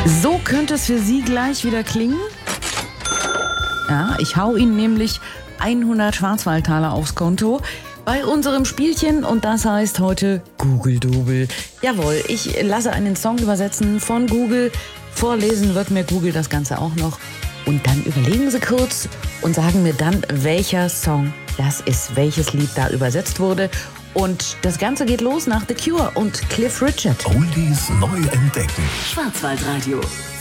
So könnte es für Sie gleich wieder klingen. Ja, ich hau Ihnen nämlich 100 Schwarzwaldtaler aufs Konto bei unserem Spielchen und das heißt heute Google Double. Jawohl, ich lasse einen Song übersetzen von Google. Vorlesen wird mir Google das Ganze auch noch. Und dann überlegen Sie kurz und sagen mir dann, welcher Song das ist, welches Lied da übersetzt wurde. Und das Ganze geht los nach The Cure und Cliff Richard. Oldies neu entdecken. Schwarzwaldradio.